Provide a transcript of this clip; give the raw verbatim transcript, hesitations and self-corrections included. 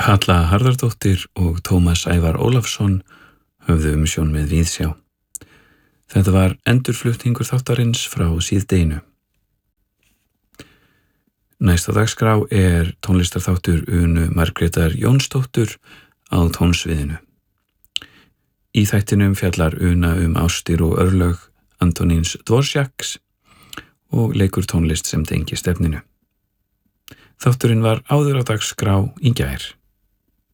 Halla Harðardóttir og Tómas Ævar Ólafsson höfðu umsjón með Víðsjá. Þetta var endurflutningur þáttarins frá síðdeginu. Næst á dagskrá er tónlistarþáttur Unu Margrétar Jónsdóttur á tónsviðinu. Í þættinum fjallar Una um ástir og örlög Antoníns Dvorsjaks og leikur tónlist sem tengist efninu. Þátturinn var áður á dagskrá í gær.